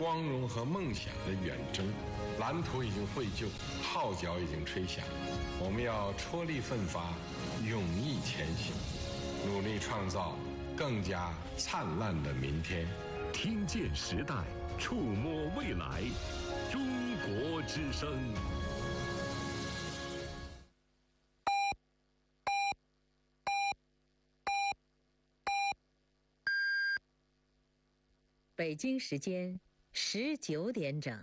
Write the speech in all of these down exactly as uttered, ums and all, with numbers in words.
光荣和梦想的远征。蓝图已经绘就，号角已经吹响，我们要踔厉奋发，勇毅前行，努力创造更加灿烂的明天。 听见时代，触摸未来，中国之声。 北京时间十九点整。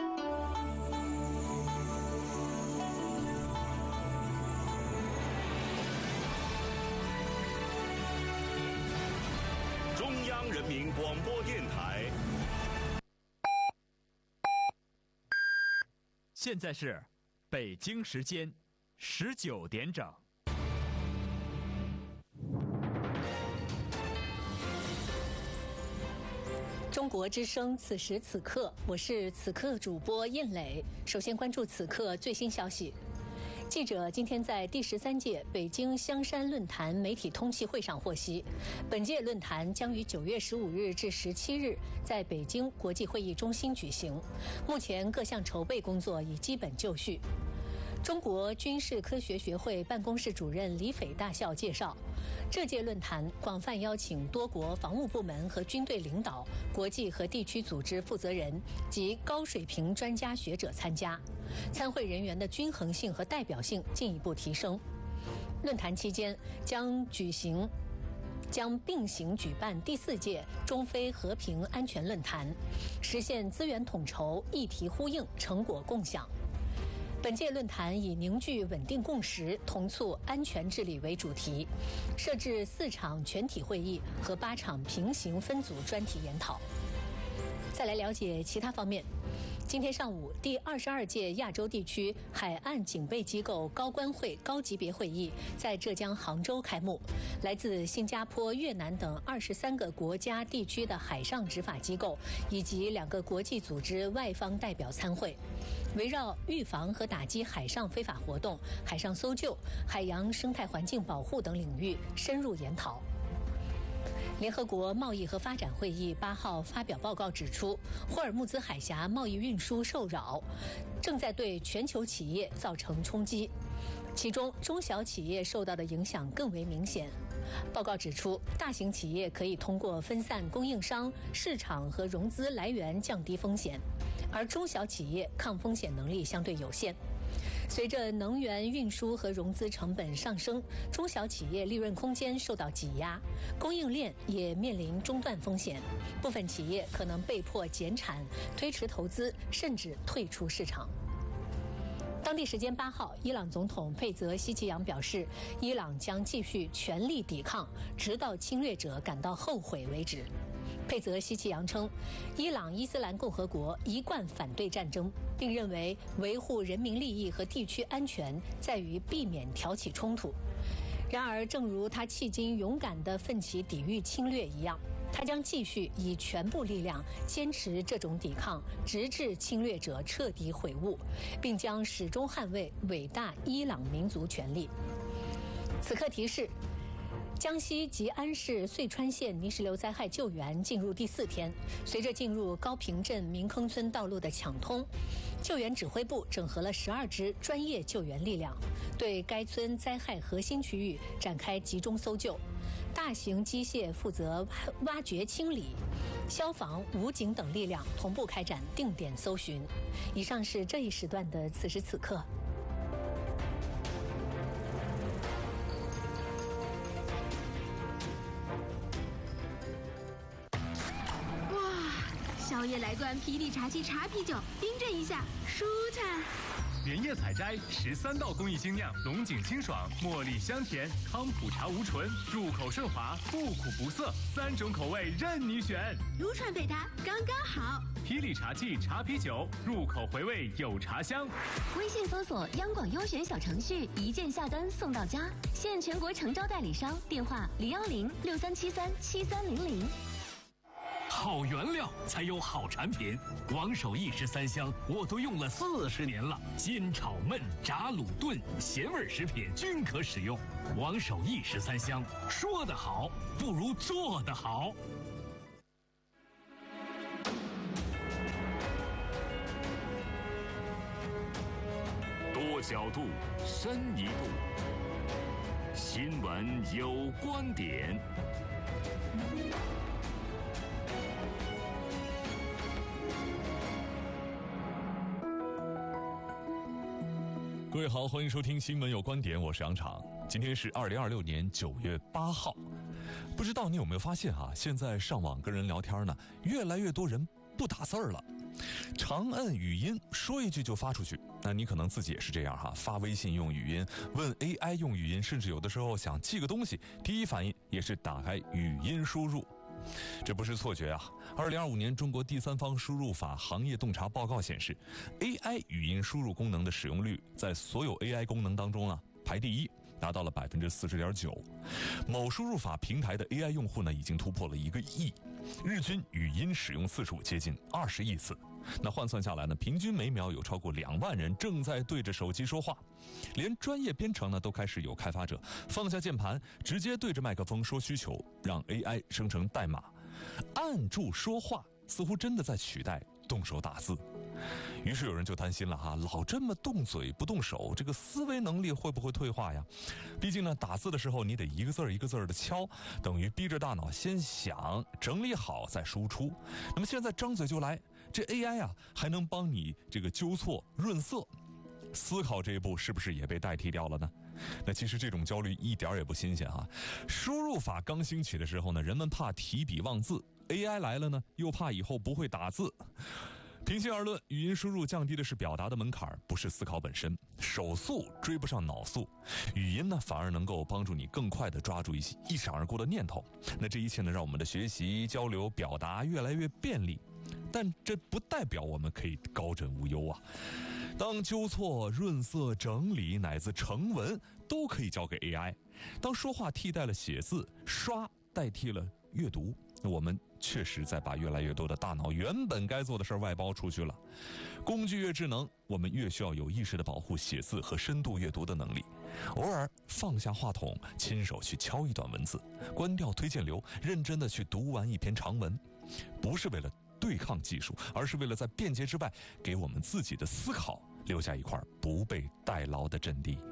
中央人民广播电台。 现在是北京时间十九点整。 中国之声，此时此刻，我是此刻主播燕磊。首先关注此刻最新消息。记者今天在第十三届北京香山论坛媒体通气会上获悉，本届论坛将于九月十五日至十七日在北京国际会议中心举行。目前各项筹备工作已基本就绪。中国军事科学学会办公室主任李斐大校介绍，这届论坛广泛邀请多国防务部门和军队领导、国际和地区组织负责人及高水平专家学者参加，参会人员的均衡性和代表性进一步提升。论坛期间将举行将并行举办第四届中非和平安全论坛，实现资源统筹、议题呼应、成果共享。本届论坛以凝聚稳定共识、同促安全治理为主题，设置四场全体会议和八场平行分组专题研讨。再来了解其他方面。今天上午，第二十二届亚洲地区海岸警备机构高官会高级别会议在浙江杭州开幕。来自新加坡、越南等二十三个国家地区的海上执法机构以及两个国际组织外方代表参会，围绕预防和打击海上非法活动、海上搜救、海洋生态环境保护等领域深入研讨。联合国贸易和发展会议八号发表报告指出，霍尔木兹海峡贸易运输受扰，正在对全球企业造成冲击，其中中小企业受到的影响更为明显。报告指出，大型企业可以通过分散供应商、市场和融资来源降低风险，而中小企业抗风险能力相对有限。随着能源运输和融资成本上升，中小企业利润空间受到挤压，供应链也面临中断风险，部分企业可能被迫减产、推迟投资，甚至退出市场。当地时间八号，伊朗总统佩泽希奇扬表示，伊朗将继续全力抵抗，直到侵略者感到后悔为止。佩泽希奇扬称，伊朗伊斯兰共和国一贯反对战争，并认为维护人民利益和地区安全在于避免挑起冲突。然而，正如他迄今勇敢地奋起抵御侵略一样，他将继续以全部力量坚持这种抵抗，直至侵略者彻底悔悟，并将始终捍卫伟大伊朗民族权利。此刻提示，江西吉安市遂川县泥石流灾害救援进入第四天，随着进入高坪镇民坑村道路的抢通，救援指挥部整合了十二支专业救援力量，对该村灾害核心区域展开集中搜救，大型机械负责挖掘清理，消防、武警等力量同步开展定点搜寻。以上是这一时段的此时此刻。 宵夜来罐霹雳茶七茶啤酒，冰镇一下，舒坦。 原叶采摘，十三道工艺精酿，龙井清爽，茉莉香甜，康普茶无醇，入口顺滑，不苦不涩，三种口味任你选。 撸串配它刚刚好。 霹雳茶器茶啤酒，入口回味有茶香。 微信搜索央广优选小程序，一键下单送到家。现全国诚招代理商，电话零幺零六三七三七三零零。 好原料才有好产品，王守义十三香我都用了四十年了，煎炒焖炸卤炖咸味食品均可使用。王守义十三香，说得好不如做得好。 角度，深一度。新闻有观点。 各位好，欢迎收听新闻有观点，我是杨昶。今天是二零二六年九月八号，不知道你有没有发现啊？现在上网跟人聊天呢，越来越多人不打字儿了，长按语音说一句就发出去。那你可能自己也是这样哈，发微信用语音，问 A I 用语音，甚至有的时候想记个东西，第一反应也是打开语音输入。这不是错觉啊！二零二五年中国第三方输入法行业洞察报告显示 ，A I 语音输入功能的使用率在所有 A I 功能当中啊排第一，达到了百分之四十点九。某输入法平台的 A I 用户呢已经突破了一个亿，日均语音使用次数接近二十亿次。那换算下来呢，平均每秒有超过两万人正在对着手机说话，连专业编程呢都开始有开发者放下键盘，直接对着麦克风说需求，让 A I 生成代码。按住说话似乎真的在取代动手打字。于是有人就担心了哈，老这么动嘴不动手，这个思维能力会不会退化呀？毕竟呢，打字的时候你得一个字儿一个字儿的敲，等于逼着大脑先想，整理好再输出。那么现在张嘴就来，这 A I 啊还能帮你这个纠错润色，思考这一步是不是也被代替掉了呢？那其实这种焦虑一点也不新鲜啊。输入法刚兴起的时候呢，人们怕提笔忘字， A I 来了呢，又怕以后不会打字。平心而论，语音输入降低的是表达的门槛，不是思考本身。手速追不上脑速，语音呢反而能够帮助你更快地抓住一些一闪而过的念头。那这一切呢，让我们的学习、交流、表达越来越便利，但这不代表我们可以高枕无忧啊。当纠错、润色、整理乃至成文都可以交给 A I， 当说话替代了写字，刷代替了阅读，我们确实在把越来越多的大脑原本该做的事儿外包出去了。工具越智能，我们越需要有意识地保护写字和深度阅读的能力。偶尔放下话筒，亲手去敲一段文字，关掉推荐流，认真地去读完一篇长文，不是为了对抗技术，而是为了在便捷之外，给我们自己的思考留下一块不被代劳的阵地。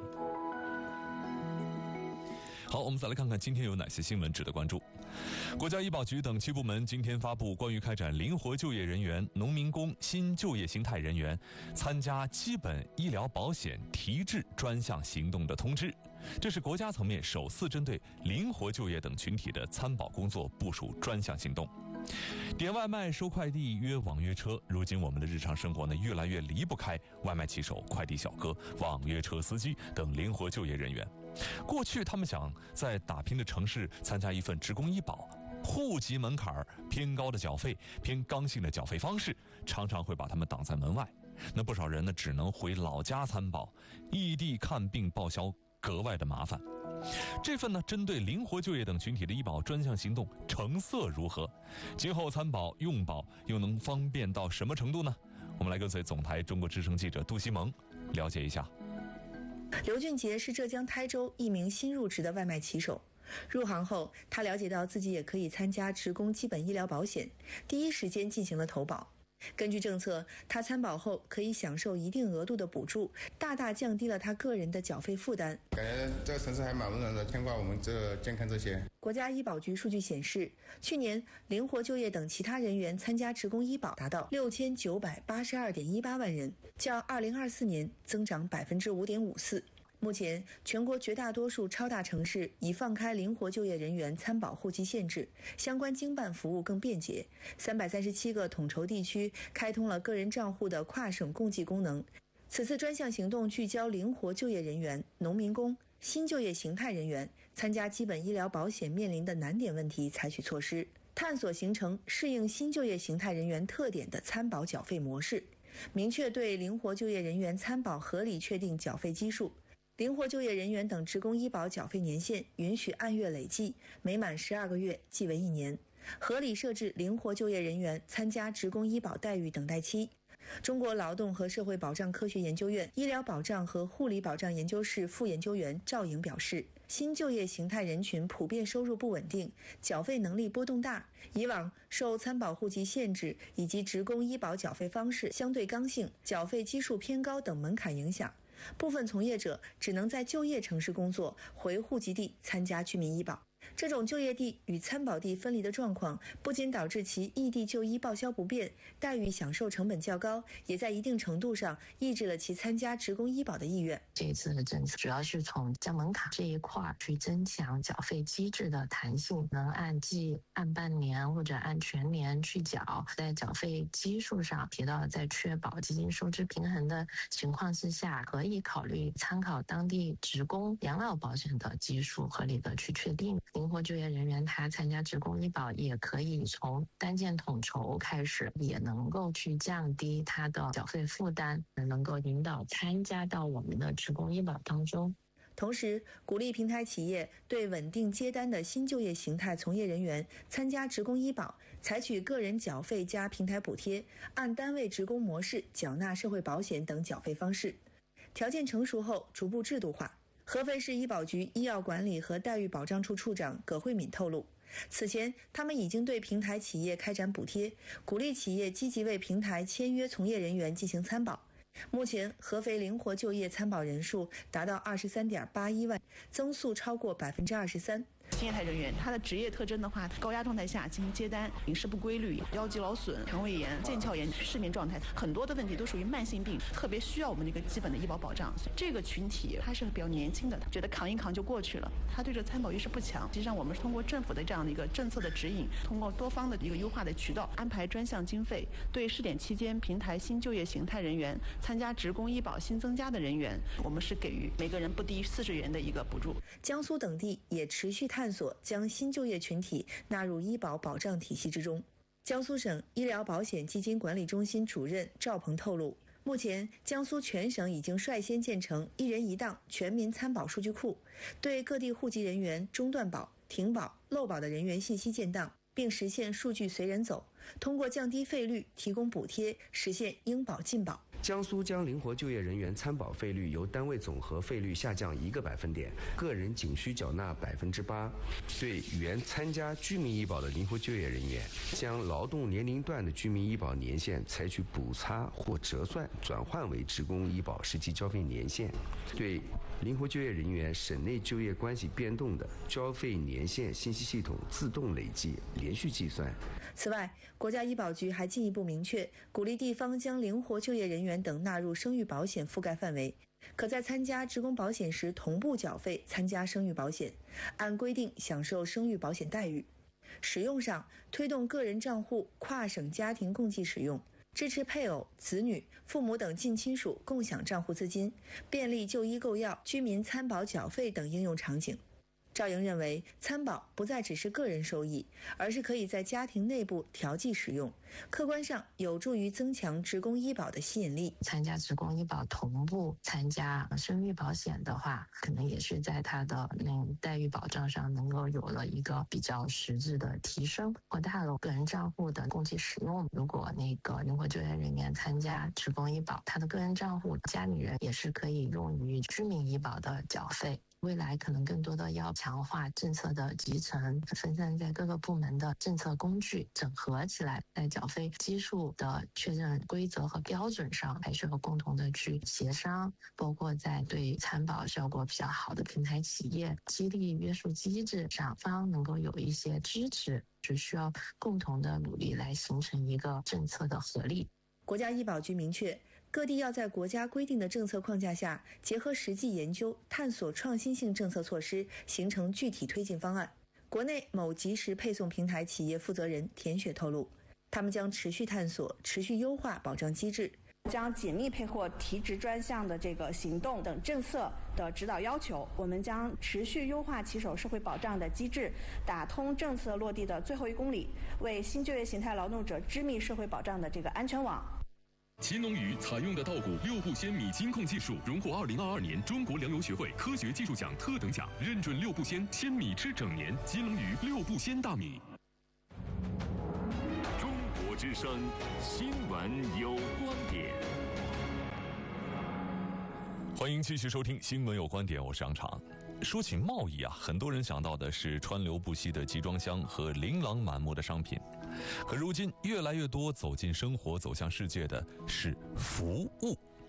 好，我们再来看看今天有哪些新闻值得关注。国家医保局等七部门今天发布关于开展灵活就业人员、农民工、新就业形态人员参加基本医疗保险提质专项行动的通知。这是国家层面首次针对灵活就业等群体的参保工作部署专项行动。点外卖、收快递、约网约车，如今我们的日常生活呢，越来越离不开外卖骑手、快递小哥、网约车司机等灵活就业人员。过去他们想在打拼的城市参加一份职工医保，户籍门槛偏高的缴费、偏刚性的缴费方式，常常会把他们挡在门外。那不少人呢，只能回老家参保，异地看病报销格外的麻烦。这份呢，针对灵活就业等群体的医保专项行动成色如何？今后参保用保又能方便到什么程度呢？我们来跟随总台中国之声记者杜西蒙了解一下。 刘俊杰是浙江台州一名新入职的外卖骑手。入行后，他了解到自己也可以参加职工基本医疗保险，第一时间进行了投保。根据政策，他参保后可以享受一定额度的补助，大大降低了他个人的缴费负担。 感觉这个城市还蛮温暖的，牵挂我们这个健康这些。 国家医保局数据显示，去年灵活就业等其他人员参加职工医保达到六千九百八十二点一八万人，较二零二四年增长百分之五点五四。目前，全国绝大多数超大城市已放开灵活就业人员参保户籍限制，相关经办服务更便捷。三百三十七个统筹地区开通了个人账户的跨省共济功能。此次专项行动聚焦灵活就业人员、农民工、新就业形态人员参加基本医疗保险面临的难点问题，采取措施，探索形成适应新就业形态人员特点的参保缴费模式，明确对灵活就业人员参保合理确定缴费基数。灵活就业人员等职工医保缴费年限允许按月累计，每满十二个月即为一年。合理设置灵活就业人员参加职工医保待遇等待期。中国劳动和社会保障科学研究院医疗保障和护理保障研究室副研究员赵颖表示，新就业形态人群普遍收入不稳定，缴费能力波动大，以往受参保户籍限制以及职工医保缴费方式相对刚性、缴费基数偏高等门槛影响， 部分从业者只能在就业城市工作，回户籍地参加居民医保。这种就业地与参保地分离的状况，不仅导致其异地就医报销不便，待遇享受成本较高，也在一定程度上抑制了其参加职工医保的意愿。 这一次的政策主要是从降门槛这一块去增强缴费机制的弹性，能按季、按半年或者按全年去缴，在缴费基数上提到，在确保基金收支平衡的情况之下，可以考虑参考当地职工养老保险的基数，合理的去确定。灵活就业人员他参加职工医保也可以从单件统筹开始，也能够去降低他的缴费负担，能够引导参加到我们的职工医保当中。 同时，鼓励平台企业对稳定接单的新就业形态从业人员参加职工医保，采取个人缴费加平台补贴，按单位职工模式缴纳社会保险等缴费方式。条件成熟后，逐步制度化。合肥市医保局医药管理和待遇保障处处长葛慧敏透露，此前他们已经对平台企业开展补贴，鼓励企业积极为平台签约从业人员进行参保。目前，合肥灵活就业参保人数达到二十三点八一万，增速超过百分之二十三。 新业态人员，他的职业特征的话，高压状态下进行接单，饮食不规律、腰肌劳损、肠胃炎、腱鞘炎、失眠状态，很多的问题都属于慢性病，特别需要我们的一个基本的医保保障。这个群体他是比较年轻的，他觉得扛一扛就过去了，他对这参保意识不强。实际上，我们通过政府的这样的一个政策的指引，通过多方的一个优化的渠道，安排专项经费，对试点期间平台新就业形态人员参加职工医保新增加的人员，我们是给予每个人不低于四十元的一个补助。 江苏等地也持续探索将新就业群体纳入医保保障体系之中。江苏省医疗保险基金管理中心主任赵鹏透露，目前江苏全省已经率先建成一人一档全民参保数据库，对各地户籍人员中断保、停保、漏保的人员信息建档，并实现数据随人走，通过降低费率、提供补贴，实现应保尽保。 江苏将灵活就业人员参保费率由单位总和费率下降一个百分点，个人仅需缴纳百分之八。对原参加居民医保的灵活就业人员，将劳动年龄段的居民医保年限采取补差或折算转换为职工医保实际交费年限。对灵活就业人员省内就业关系变动的交费年限信息系统自动累计，连续计算。 此外，国家医保局还进一步明确，鼓励地方将灵活就业人员等纳入生育保险覆盖范围，可在参加职工保险时同步缴费参加生育保险，按规定享受生育保险待遇。使用上，推动个人账户跨省家庭共计使用，支持配偶、子女、父母等近亲属共享账户资金，便利就医购药、居民参保缴费等应用场景。赵莹认为，参保不再只是个人收益，而是可以在家庭内部调剂使用，客观上有助于增强职工医保的吸引力。 参加职工医保同步参加生育保险的话，可能也是在他的那待遇保障上能够有了一个比较实质的提升，扩大了个人账户的共计使用。如果那个灵活就业人员参加职工医保，他的个人账户家里人也是可以用于居民医保的缴费。未来可能更多的要强化政策的集成，分散在各个部门的政策工具整合起来，在缴费基数的确认规则和标准上还需要共同的去协商，包括在对参保效果比较好的平台企业激励约束机制上方能够有一些支持，只需要共同的努力来形成一个政策的合力。 国家医保局明确，各地要在国家规定的政策框架下，结合实际研究，探索创新性政策措施，形成具体推进方案。国内某即时配送平台企业负责人田雪透露，他们将持续探索、持续优化保障机制， 将紧密配合提职专项的这个行动等政策的指导要求，我们将持续优化骑手社会保障的机制，打通政策落地的最后一公里，为新就业形态劳动者织密社会保障的这个安全网。 秦龙鱼采用的稻谷六不鲜米金控技术，荣获二零二二年中国粮油学会科学技术奖特等奖，认准六不鲜，鲜米吃整年。金龙鱼六不鲜大米。 中国之声，新闻有观点。 欢迎继续收听《新闻有观点》，我是杨常。说起贸易啊，很多人想到的是川流不息的集装箱和琳琅满目的商品，可如今越来越多走进生活、走向世界的是服务。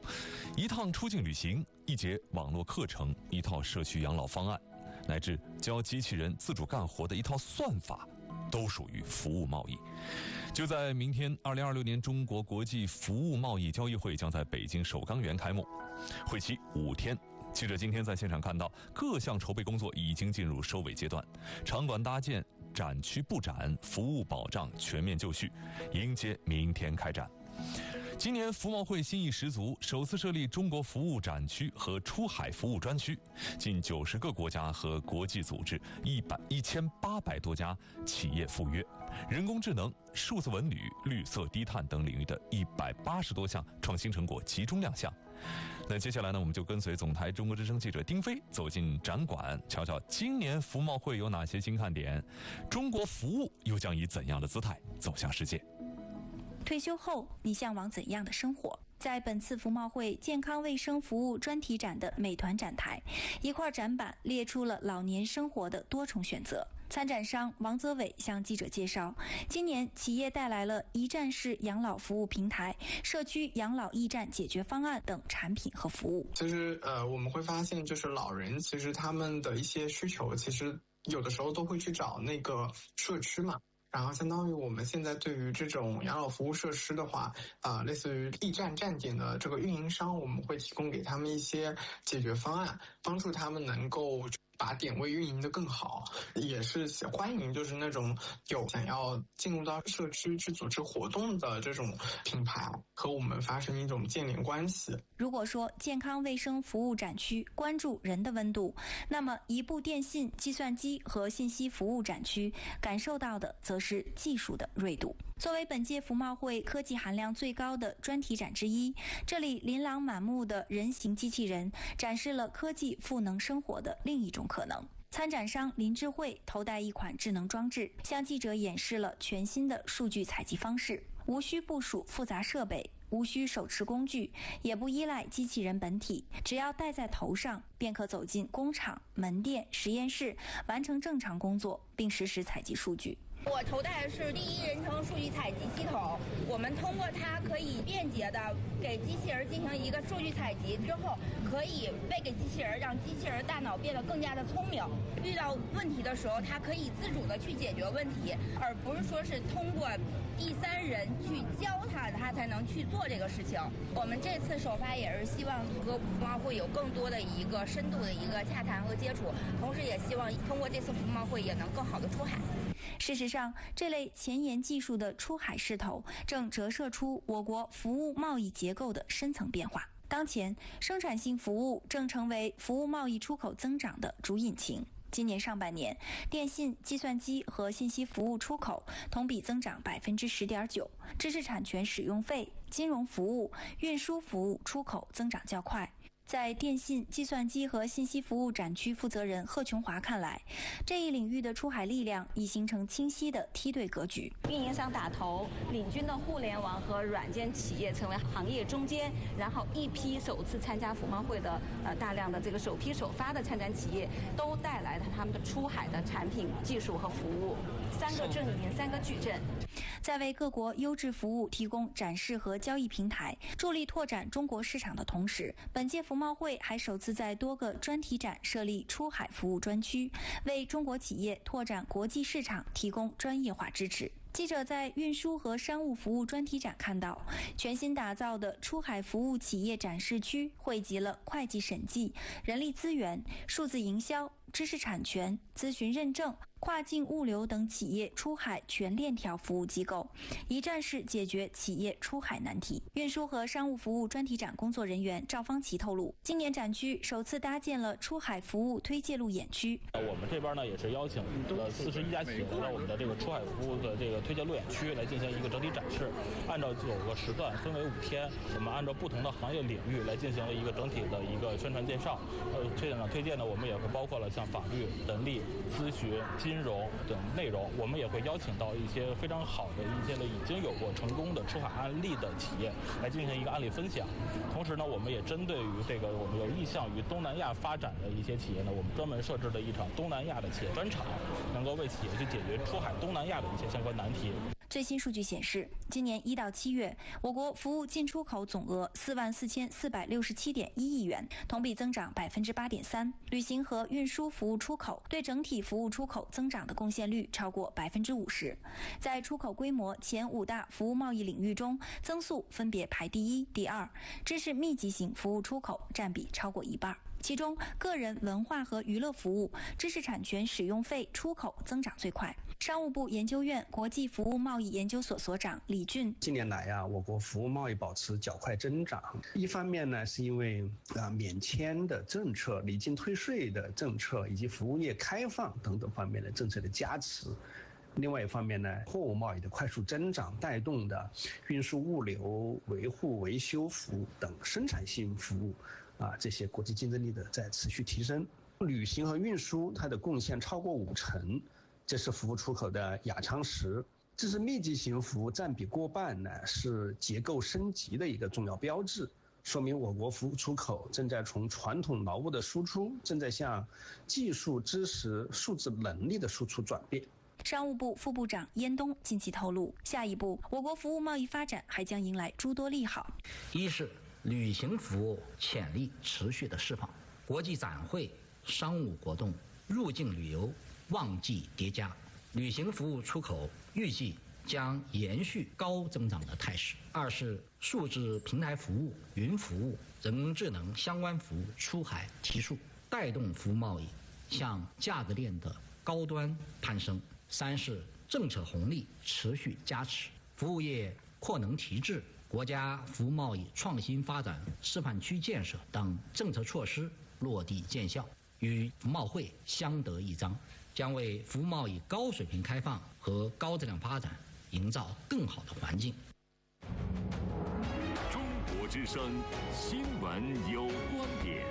一趟出境旅行、一节网络课程、一套社区养老方案，乃至教机器人自主干活的一套算法，都属于服务贸易。就在明天，二零二六年中国国际服务贸易交易会将在北京首钢园开幕，会期五天。记者今天在现场看到，各项筹备工作已经进入收尾阶段，场馆搭建、展区布展、服务保障全面就绪，迎接明天开展。今年服贸会新意十足，首次设立中国服务展区和出海服务专区，近九十个国家和国际组织，一百一千八百多家企业赴约，人工智能、数字文旅、绿色低碳等领域的一百八十多项创新成果集中亮相。那接下来呢，我们就跟随总台中国之声记者丁飞走进展馆，瞧瞧今年服贸会有哪些新看点，中国服务又将以怎样的姿态走向世界。 退休后，你向往怎样的生活？在本次服贸会健康卫生服务专题展的美团展台，一块展板列出了老年生活的多重选择。参展商王泽伟向记者介绍，今年企业带来了一站式养老服务平台、社区养老驿站解决方案等产品和服务。 其实，呃，我们会发现，就是老人其实他们的一些需求，其实有的时候都会去找那个社区嘛。然后相当于我们现在对于这种养老服务设施的话，啊、呃，类似于驿站站点的这个运营商，我们会提供给他们一些解决方案，帮助他们能够把点位运营的更好，也是欢迎就是那种有想要进入到社区去组织活动的这种品牌和我们发生一种建联关系。 如果说健康卫生服务展区关注人的温度，那么一部电信、计算机和信息服务展区感受到的则是技术的锐度。作为本届服贸会科技含量最高的专题展之一，这里琳琅满目的人形机器人展示了科技赋能生活的另一种可能。参展商林智慧头戴一款智能装置，向记者演示了全新的数据采集方式，无需部署复杂设备，无需手持工具，也不依赖机器人本体，只要戴在头上，便可走进工厂、门店、实验室，完成正常工作，并实时采集数据。 我头戴的是第一人称数据采集系统，我们通过它可以便捷的给机器人进行一个数据采集之后，可以喂给机器人，让机器人大脑变得更加的聪明。遇到问题的时候，它可以自主的去解决问题，而不是说是通过第三人去教它，它才能去做这个事情。我们这次首发也是希望和服贸会有更多的一个深度的一个洽谈和接触，同时也希望通过这次服贸会也能更好的出海。 事实上，这类前沿技术的出海势头正折射出我国服务贸易结构的深层变化。当前，生产性服务正成为服务贸易出口增长的主引擎。今年上半年，电信、计算机和信息服务出口同比增长百分之十点九，知识产权使用费、金融服务、运输服务出口增长较快。在电信、计算机和信息服务展区负责人贺琼华看来，这一领域的出海力量已形成清晰的梯队格局。 运营商打头，领军的互联网和软件企业成为行业中坚，然后一批首次参加服贸会的呃大量的这个首批首发的参展企业，都带来了他们的出海的产品、技术和服务，三个阵营，三个矩阵。 在为各国优质服务提供展示和交易平台，助力拓展中国市场的同时，本届服贸会还首次在多个专题展设立出海服务专区，为中国企业拓展国际市场提供专业化支持。记者在运输和商务服务专题展看到，全新打造的出海服务企业展示区汇集了会计审计、人力资源、数字营销、知识产权、咨询认证、跨境物流等企业出海全链条服务机构，一站式解决企业出海难题。运输和商务服务专题展工作人员赵方奇透露，今年展区首次搭建了出海服务推介路演区。 我们这边呢也是邀请了四十一家企业来到我们的这个出海服务的这个推介路演区来进行一个整体展示。按照九个时段，分为五天，我们按照不同的行业领域来进行了一个整体的一个宣传介绍。呃，这两推荐呢，我们也会包括了像法律、人力、咨询、金融等内容。我们也会邀请到一些非常好的一些的已经有过成功的出海案例的企业来进行一个案例分享。同时呢，我们也针对于这个我们有意向于东南亚发展的一些企业呢，我们专门设置了一场东南亚的企业专场，能够为企业去解决出海东南亚的一些相关难题。 最新数据显示，今年一到七月，我国服务进出口总额四万四千四百六十七点一亿元，同比增长百分之八点三。旅行和运输服务出口对整体服务出口增长的贡献率超过百分之五十。在出口规模前五大服务贸易领域中，增速分别排第一、第二，知识密集型服务出口占比超过一半。其中，个人文化和娱乐服务、知识产权使用费出口增长最快。商务部研究院国际服务贸易研究所所长李俊： 近年来啊，我国服务贸易保持较快增长。一方面呢，是因为啊免签的政策、离境退税的政策以及服务业开放等等方面的政策的加持。另外一方面呢，货物贸易的快速增长带动的运输物流、维护维修服务等生产性服务。啊，这些国际竞争力的在持续提升，旅行和运输它的贡献超过五成，这是服务出口的亚常识。知识密集型服务占比过半呢，是结构升级的一个重要标志，说明我国服务出口正在从传统劳务的输出，正在向技术、知识、数字能力的输出转变。 商务部副部长燕东近期透露，下一步我国服务贸易发展还将迎来诸多利好。 一是旅行服务潜力持续的释放，国际展会、商务活动、入境旅游旺季叠加，旅行服务出口预计将延续高增长的态势。二是数字平台服务、云服务、人工智能相关服务出海提速，带动服务贸易向价值链的高端攀升。三是政策红利持续加持，服务业扩能提质、国家服务贸易创新发展示范区建设等政策措施落地见效，与服贸会相得益彰，将为服务贸易高水平开放和高质量发展营造更好的环境。 中国之声新闻有观点。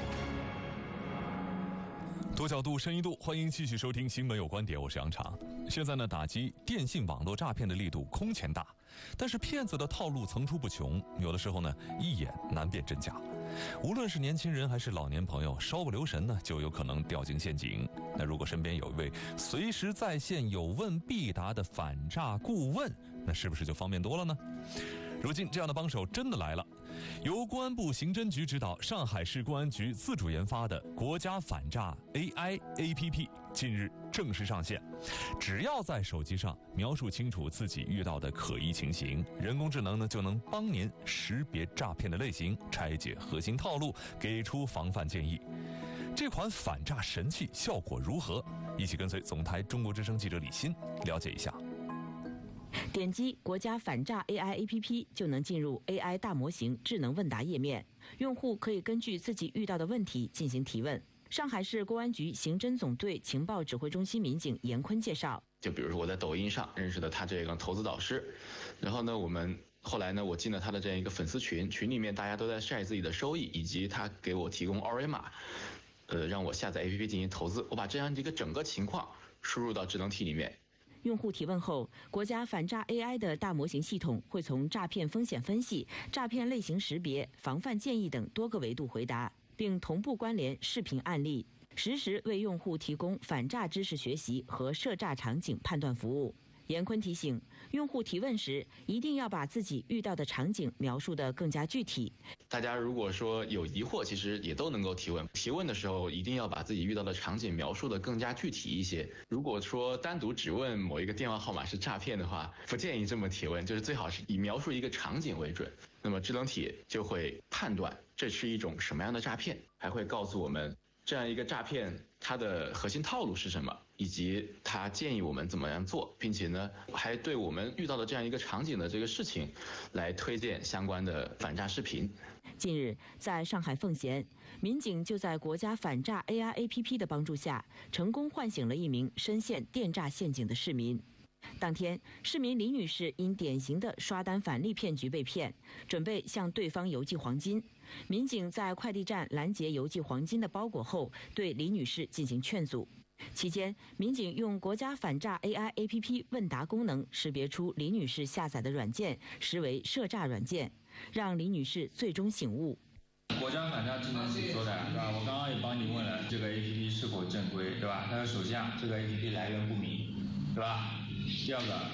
多角度、深一度，欢迎继续收听《新闻有观点》，我是杨常。现在呢，打击电信网络诈骗的力度空前大，但是骗子的套路层出不穷，有的时候呢，一眼难辨真假。无论是年轻人还是老年朋友，稍不留神呢，就有可能掉进陷阱。那如果身边有一位随时在线、有问必答的反诈顾问，那是不是就方便多了呢？如今这样的帮手真的来了，由公安部刑侦局指导，上海市公安局自主研发的国家反诈 A I A P P 近日正式上线。只要在手机上描述清楚自己遇到的可疑情形，人工智能呢就能帮您识别诈骗的类型，拆解核心套路，给出防范建议。这款反诈神器效果如何？一起跟随总台中国之声记者李欣了解一下。 点击国家反诈 A I A P P 就能进入 A I 大模型智能问答页面，用户可以根据自己遇到的问题进行提问。上海市公安局刑侦总队情报指挥中心民警严坤介绍， 就比如说我在抖音上认识的他这个投资导师，然后呢我们后来呢我进了他的这样一个粉丝群，群里面大家都在晒自己的收益，以及他给我提供二维码，呃让我下载 A P P 进行投资，我把这样一个整个情况输入到智能体里面。 用户提问后，国家反诈 A I 的大模型系统会从诈骗风险分析、诈骗类型识别、防范建议等多个维度回答，并同步关联视频案例，实时为用户提供反诈知识学习和涉诈场景判断服务。严坤提醒，用户提问时一定要把自己遇到的场景描述得更加具体。 大家如果说有疑惑，其实也都能够提问。提问的时候一定要把自己遇到的场景描述得更加具体一些。如果说单独只问某一个电话号码是诈骗的话，不建议这么提问，就是最好是以描述一个场景为准。那么智能体就会判断这是一种什么样的诈骗，还会告诉我们这样一个诈骗它的核心套路是什么，以及他建议我们怎么样做，并且呢还对我们遇到的这样一个场景的这个事情来推荐相关的反诈视频。 近日，在上海奉贤，民警就在国家反诈 A I A P P 的帮助下，成功唤醒了一名深陷电诈陷阱的市民。当天，市民李女士因典型的刷单返利骗局被骗，准备向对方邮寄黄金。民警在快递站拦截邮寄黄金的包裹后，对李女士进行劝阻。期间，民警用国家反诈 A I A P P 问答功能识别出李女士下载的软件实为涉诈软件，让李女士最终醒悟。 国家反诈智能体说的，对吧？我刚刚也帮你问了，这个 A P P 是否正规，对吧？它的首先啊，这个 A P P 来源不明，对吧？第二个，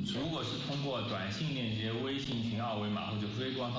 如果是通过短信链接、微信群二维码或者微观方